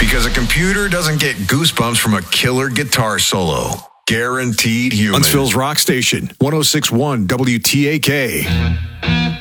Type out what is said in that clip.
Because a computer doesn't get goosebumps from a killer guitar solo. Guaranteed human. Huntsville's Rock Station, 106.1 WTAK.